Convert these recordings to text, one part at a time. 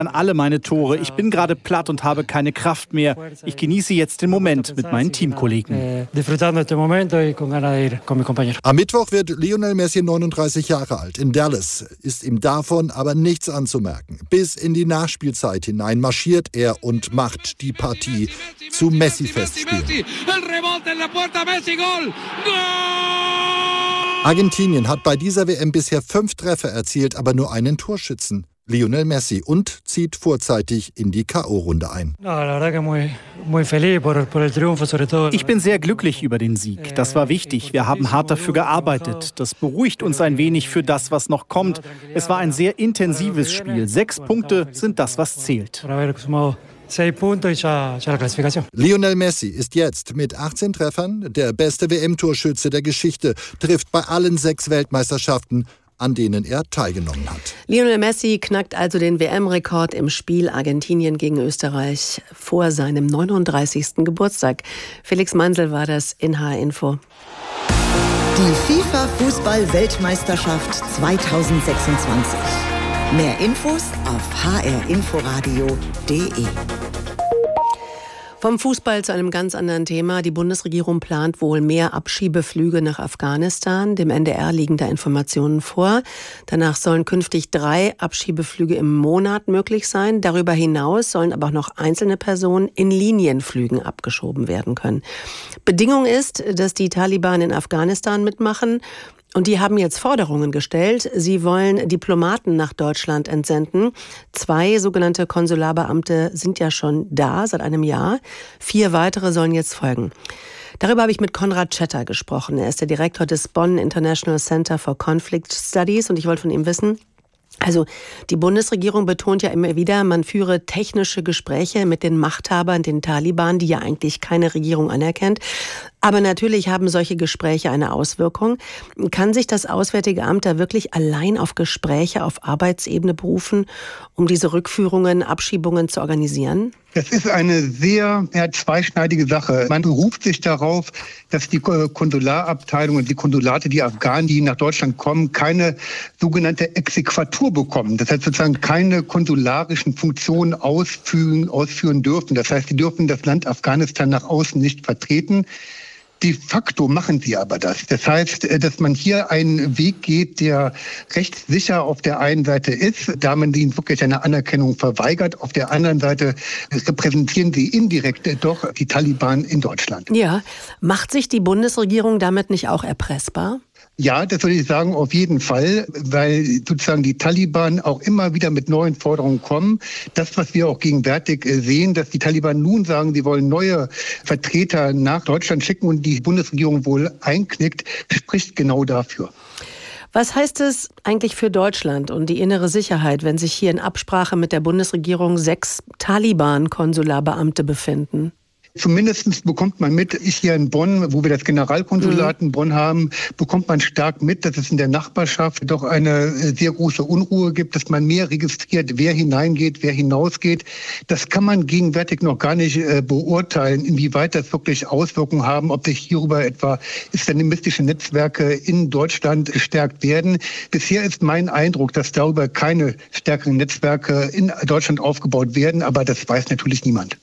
an alle meine Tore. Ich bin gerade platt und habe keine Kraft mehr. Ich genieße jetzt den Moment mit meinen Teamkollegen. Am Mittwoch wird Lionel Messi 39 Jahre alt. In Dallas ist ihm davon aber nichts anzumerken. Bis in die Nachspielzeit hinein marschiert er und macht die Partie zu Messi-Festspielen. Argentinien hat bei dieser WM bisher 5 Treffer erzielt, aber nur einen Torschützen, Lionel Messi, und zieht vorzeitig in die K.O.-Runde ein. Ich bin sehr glücklich über den Sieg. Das war wichtig. Wir haben hart dafür gearbeitet. Das beruhigt uns ein wenig für das, was noch kommt. Es war ein sehr intensives Spiel. 6 Punkte sind das, was zählt. Lionel Messi ist jetzt mit 18 Treffern der beste WM-Torschütze der Geschichte, trifft bei allen 6 Weltmeisterschaften, an denen er teilgenommen hat. Lionel Messi knackt also den WM-Rekord im Spiel Argentinien gegen Österreich vor seinem 39. Geburtstag. Felix Mansel war das in HR Info. Die FIFA-Fußball-Weltmeisterschaft 2026. Mehr Infos auf hrinforadio.de. Vom Fußball zu einem ganz anderen Thema. Die Bundesregierung plant wohl mehr Abschiebeflüge nach Afghanistan. Dem NDR liegen da Informationen vor. Danach sollen künftig 3 Abschiebeflüge im Monat möglich sein. Darüber hinaus sollen aber auch noch einzelne Personen in Linienflügen abgeschoben werden können. Bedingung ist, dass die Taliban in Afghanistan mitmachen. Und die haben jetzt Forderungen gestellt. Sie wollen Diplomaten nach Deutschland entsenden. 2 sogenannte Konsularbeamte sind ja schon da seit einem Jahr. 4 weitere sollen jetzt folgen. Darüber habe ich mit Konrad Schetter gesprochen. Er ist der Direktor des Bonn International Center for Conflict Studies. Und ich wollte von ihm wissen, also die Bundesregierung betont ja immer wieder, man führe technische Gespräche mit den Machthabern, den Taliban, die ja eigentlich keine Regierung anerkennt. Aber natürlich haben solche Gespräche eine Auswirkung. Kann sich das Auswärtige Amt da wirklich allein auf Gespräche auf Arbeitsebene berufen, um diese Rückführungen, Abschiebungen zu organisieren? Das ist eine sehr zweischneidige Sache. Man beruft sich darauf, dass die Konsularabteilungen, die Konsulate, die Afghanen, die nach Deutschland kommen, keine sogenannte Exequatur bekommen. Das heißt sozusagen keine konsularischen Funktionen ausführen dürfen. Das heißt, sie dürfen das Land Afghanistan nach außen nicht vertreten. De facto machen sie aber das. Das heißt, dass man hier einen Weg geht, der recht sicher auf der einen Seite ist, da man ihnen wirklich eine Anerkennung verweigert. Auf der anderen Seite repräsentieren sie indirekt doch die Taliban in Deutschland. Ja, macht sich die Bundesregierung damit nicht auch erpressbar? Ja, das würde ich sagen, auf jeden Fall, weil sozusagen die Taliban auch immer wieder mit neuen Forderungen kommen. Das, was wir auch gegenwärtig sehen, dass die Taliban nun sagen, sie wollen neue Vertreter nach Deutschland schicken und die Bundesregierung wohl einknickt, spricht genau dafür. Was heißt es eigentlich für Deutschland und die innere Sicherheit, wenn sich hier in Absprache mit der Bundesregierung 6 Taliban-Konsularbeamte befinden? Zumindest bekommt man mit, ich hier in Bonn, wo wir das Generalkonsulat in Bonn haben, bekommt man stark mit, dass es in der Nachbarschaft doch eine sehr große Unruhe gibt, dass man mehr registriert, wer hineingeht, wer hinausgeht. Das kann man gegenwärtig noch gar nicht beurteilen, inwieweit das wirklich Auswirkungen haben, ob sich hierüber etwa islamistische Netzwerke in Deutschland gestärkt werden. Bisher ist mein Eindruck, dass darüber keine stärkeren Netzwerke in Deutschland aufgebaut werden, aber das weiß natürlich niemand.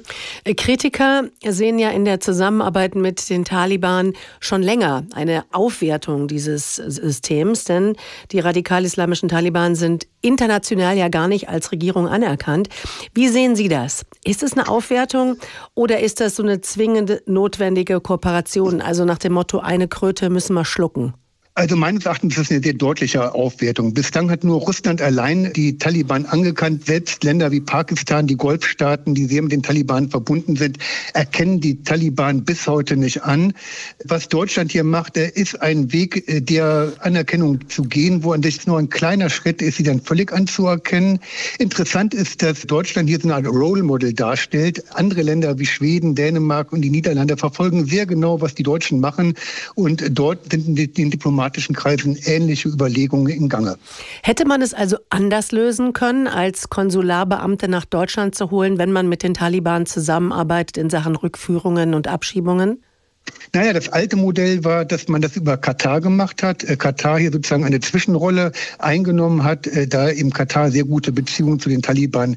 Kritiker sehen ja in der Zusammenarbeit mit den Taliban schon länger eine Aufwertung dieses Systems, denn die radikal-islamischen Taliban sind international ja gar nicht als Regierung anerkannt. Wie sehen Sie das? Ist es eine Aufwertung oder ist das so eine zwingende, notwendige Kooperation? Also nach dem Motto, eine Kröte müssen wir schlucken. Also meines Erachtens ist das eine sehr deutliche Aufwertung. Bislang hat nur Russland allein die Taliban angekannt. Selbst Länder wie Pakistan, die Golfstaaten, die sehr mit den Taliban verbunden sind, erkennen die Taliban bis heute nicht an. Was Deutschland hier macht, ist ein Weg der Anerkennung zu gehen, wo an sich nur ein kleiner Schritt ist, sie dann völlig anzuerkennen. Interessant ist, dass Deutschland hier so eine Art Role Model darstellt. Andere Länder wie Schweden, Dänemark und die Niederlande verfolgen sehr genau, was die Deutschen machen. Und dort sind in den diplomatischen Kreisen ähnliche Überlegungen in Gange. Hätte man es also anders lösen können, als Konsularbeamte nach Deutschland zu holen, wenn man mit den Taliban zusammenarbeitet in Sachen Rückführungen und Abschiebungen? Naja, das alte Modell war, dass man das über Katar gemacht hat. Katar hier sozusagen eine Zwischenrolle eingenommen hat, da eben Katar sehr gute Beziehungen zu den Taliban